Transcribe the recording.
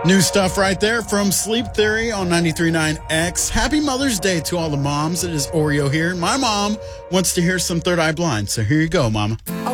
New stuff right there from Sleep Theory on 93.9 X. Happy Mother's Day to all the moms. It is Oreo here. My mom wants to hear some Third Eye Blind, so here you go, Mama.